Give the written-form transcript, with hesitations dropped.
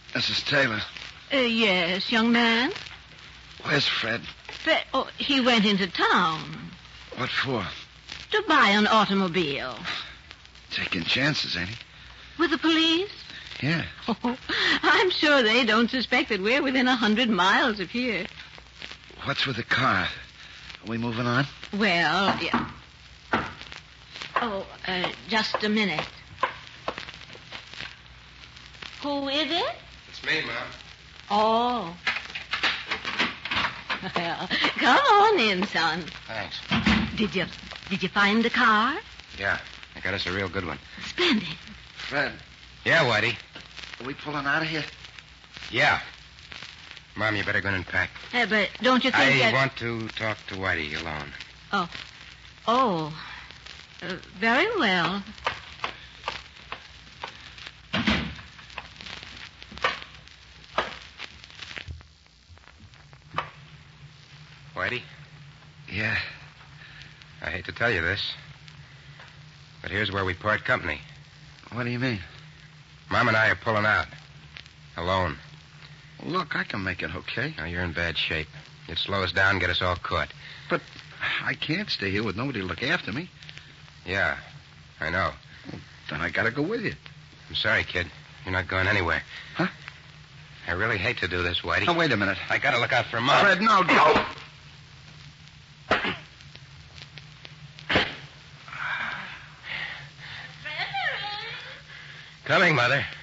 Mrs. Taylor. Yes, young man. Where's Fred? He went into town. What for? To buy an automobile. Taking chances, ain't he? With the police? Yeah. Oh, I'm sure they don't suspect that we're within 100 miles of here. What's with the car? Are we moving on? Well, yeah. Just a minute. Who is it? It's me, Mom. Oh. Well, come on in, son. Thanks. Did you find the car? Yeah, I got us a real good one. Splendid. Fred, Yeah, Whitey. are we pulling out of here? Yeah. Mom, you better go in and pack. But don't you think I want to talk to Whitey alone. Oh. Very well. Whitey, Yeah. I hate to tell you this, but here's where we part company. What do you mean? Mom and I are pulling out. Alone. Look, I can make it okay. Now, you're in bad shape. You'd slow us down and get us all caught. But I can't stay here with nobody to look after me. Yeah, I know. Then I gotta go with you. I'm sorry, kid. You're not going anywhere. Huh? I really hate to do this, Whitey. Now, wait a minute. I gotta look out for Mom. Fred, no. Coming, Mother.